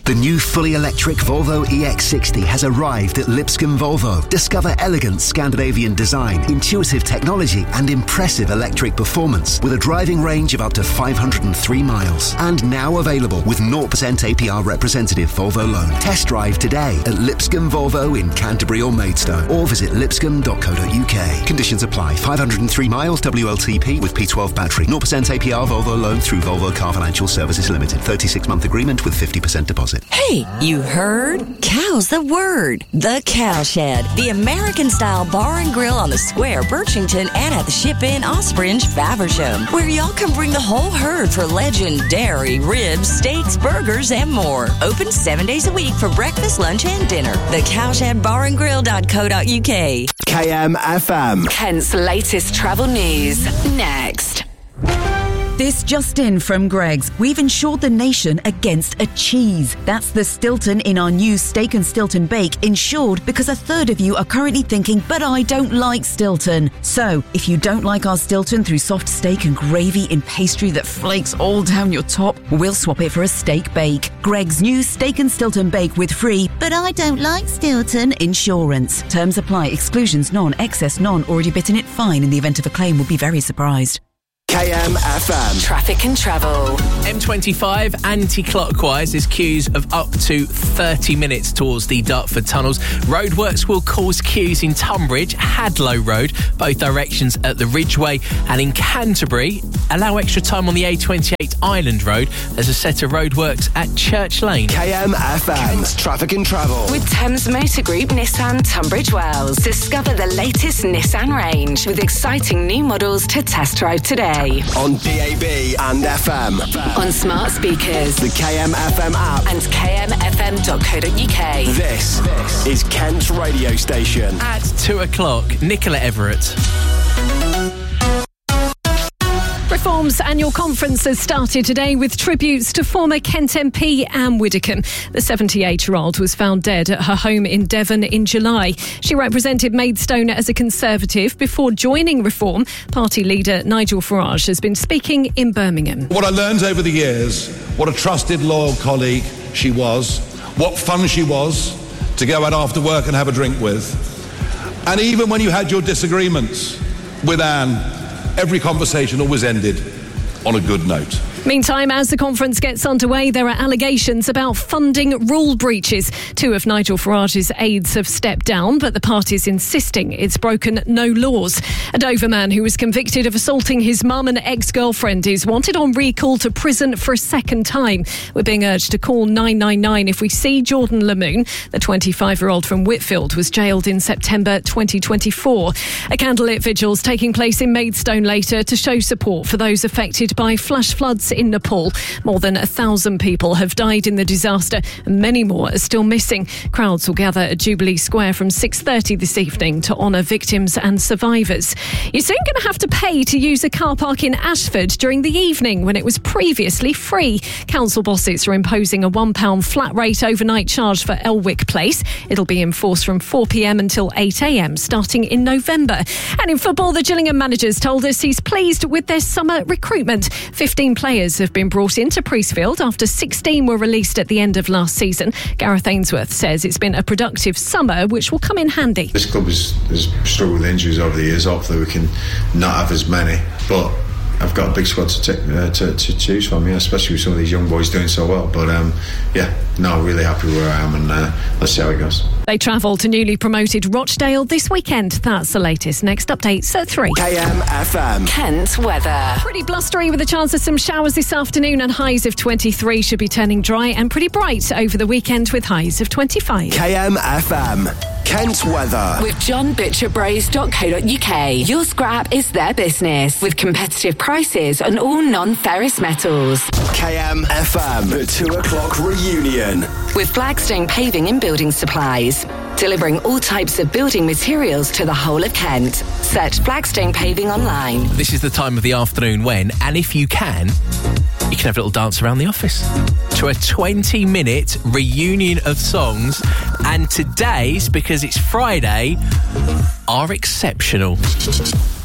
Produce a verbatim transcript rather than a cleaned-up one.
The new fully electric Volvo E X sixty has arrived at Lipscomb Volvo. Discover elegant Scandinavian design, intuitive technology and impressive electric performance with a driving range of up to five hundred three miles. And now available with zero percent A P R representative Volvo loan. Test drive today at Lipscomb Volvo in Canterbury or Maidstone or visit lipscomb dot co dot uk. Conditions apply. five hundred three miles W L T P with P twelve battery. zero percent A P R Volvo loan through Volvo Car Financial Services Limited. thirty-six month agreement with fifty percent deposit. Hey, you heard? Cow's the word. The Cowshed, the American-style bar and grill on the square, Birchington, and at the Ship-In, Ospringe, Faversham, where y'all can bring the whole herd for legendary ribs, steaks, burgers, and more. Open seven days a week for breakfast, lunch, and dinner. The Cowshed Bar and Grill dot co dot uk. K M F M. Kent's latest travel news, next. This just in from Greggs. We've insured the nation against a cheese. That's the Stilton in our new Steak and Stilton Bake, insured because a third of you are currently thinking, but I don't like Stilton. So, if you don't like our Stilton through soft steak and gravy in pastry that flakes all down your top, we'll swap it for a steak bake. Greggs' new Steak and Stilton Bake with free, but I don't like Stilton insurance. Terms apply. Exclusions none. Excess none. Already bitten it fine. In the event of a claim, will be very surprised. K M F M. Traffic and travel. M twenty-five anti-clockwise is queues of up to thirty minutes towards the Dartford tunnels. Roadworks will cause queues in Tunbridge, Hadlow Road, both directions at the Ridgeway, and in Canterbury. Allow extra time on the A twenty-eight Island Road. There's a set of roadworks at Church Lane. K M F M. Kent's Traffic and Travel. With Thames Motor Group Nissan Tunbridge Wells. Discover the latest Nissan range with exciting new models to test drive today. On D A B and F M. On smart speakers. The K M F M app. And k m f m dot co dot uk. This, this is Kent's radio station. At two o'clock, Nicola Everett. Reform's annual conference has started today with tributes to former Kent M P Anne Widdecombe. The seventy-eight-year-old was found dead at her home in Devon in July. She represented Maidstone as a Conservative before joining Reform. Party leader Nigel Farage has been speaking in Birmingham. What I learned over the years, what a trusted, loyal colleague she was, what fun she was to go out after work and have a drink with. And even when you had your disagreements with Anne, every conversation always ended on a good note. Meantime, as the conference gets underway, there are allegations about funding rule breaches. Two of Nigel Farage's aides have stepped down, but the party's insisting it's broken no laws. A Dover man who was convicted of assaulting his mum and ex-girlfriend is wanted on recall to prison for a second time. We're being urged to call nine nine nine if we see Jordan Lamoon. The twenty-five-year-old from Whitfield was jailed in September twenty twenty-four. A candlelit vigil's taking place in Maidstone later to show support for those affected by flash floods in Nepal. More than a thousand people have died in the disaster and many more are still missing. Crowds will gather at Jubilee Square from six thirty this evening to honour victims and survivors. You're soon going to have to pay to use a car park in Ashford during the evening when it was previously free. Council bosses are imposing a one pound flat rate overnight charge for Elwick Place. It'll be enforced from four p.m. until eight a.m. starting in November. And in football, the Gillingham manager's told us he's pleased with their summer recruitment. fifteen players have been brought into Priestfield after sixteen were released at the end of last season. Gareth Ainsworth says it's been a productive summer, which will come in handy. This club has, has struggled with injuries over the years. Hopefully we can not have as many, but I've got a big squad to, take, uh, to, to choose from, yeah, especially with some of these young boys doing so well. But um, yeah, no, really happy where I am, and uh, let's see how it goes. They travel to newly promoted Rochdale this weekend. That's the latest. Next updates at three. K M F M. Kent weather. Pretty blustery with a chance of some showers this afternoon, and highs of twenty-three. Should be turning dry and pretty bright over the weekend with highs of twenty-five. K M F M. Kent weather. With John Butcher Bros dot co dot uk. Your scrap is their business with competitive prices on all non-ferrous metals. K M F M. The two o'clock reunion. With Flagstone Paving and Building Supplies. Delivering all types of building materials to the whole of Kent. Search Flagstone Paving online. This is the time of the afternoon when, and if you can, you can have a little dance around the office to a twenty-minute reunion of songs. And today's, because it's Friday, are exceptional.